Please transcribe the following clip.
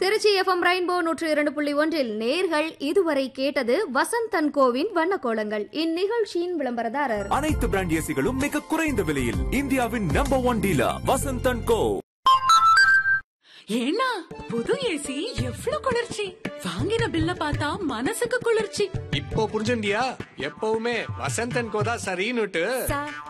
Trichy FM rainbow 102.1 நேர்கள் இதுவரை கேட்டது வசந்தன் கோவின் வண்ணக்கோலங்கள். இந்நிகழ்ச்சியின் விளம்பரதாரர் அனைத்து பிராண்ட் ஏசிகளும் மிக குறைந்த விலையில் இந்தியாவின் நம்பர் 1 டீலர் வசந்தன் கோ. ஏன்னா புது ஏசி எவ்ளோ குளிர்ச்சி! வாங்கின பில்ல பார்த்தா மனசுக்கு குளிர்ச்சி. இப்போ புரிஞ்சுண்டியா? எப்பவுமே வசந்தன் கோதா சரின்னுட்டு.